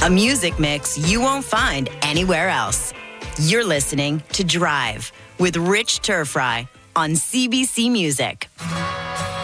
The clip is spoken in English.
a music mix you won't find anywhere else. You're listening to Drive with Rich Turfry on CBC Music.